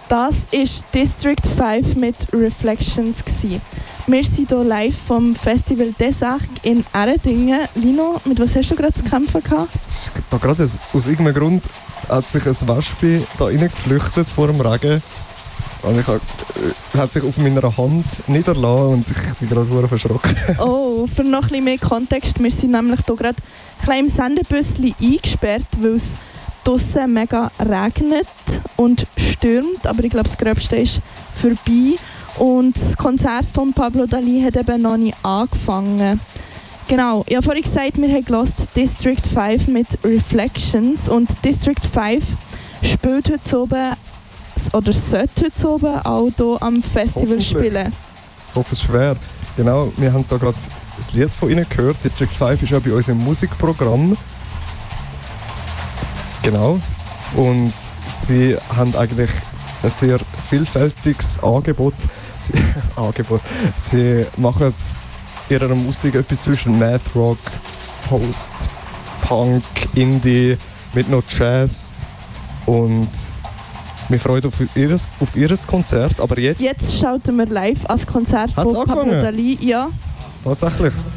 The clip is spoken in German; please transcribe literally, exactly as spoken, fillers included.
Das war District fünf mit Reflections. Wir sind hier live vom Festival des Arcs in Erdingen. Lino, mit was hast du gerade zu kämpfen gehabt? Da gerade aus irgendeinem Grund hat sich ein Wespe da reingeflüchtet vor dem Regen. Und ich hab, äh, hat sich auf meiner Hand niedergelassen und ich bin gerade sehr verschrocken. Oh, für noch ein bisschen mehr Kontext, wir sind nämlich hier gerade klein im Sendebüsschen eingesperrt, weil es draussen mega regnet und stürmt, aber ich glaube, das Gröbste ist vorbei. Und das Konzert von Pablo Dali hat eben noch nicht angefangen. Genau, ich habe vorhin gesagt, wir haben gehört District fünf mit Reflections und District fünf spielt heute oben oder sollte heute oben auch hier am Festival spielen. Ich hoffe, es ist schwer. Genau, wir haben da gerade ein Lied von Ihnen gehört. District fünf ist ja bei uns im Musikprogramm. Genau. Und sie haben eigentlich ein sehr vielfältiges Angebot. Sie, Angebot. sie machen ihrer Musik etwas zwischen Math Rock, Post, Punk, Indie, mit noch Jazz. Und wir freuen uns auf ihr, auf ihr Konzert. Aber jetzt... Jetzt schauen wir live als Konzert Hat's von Pablo Dali. Ja. Tatsächlich.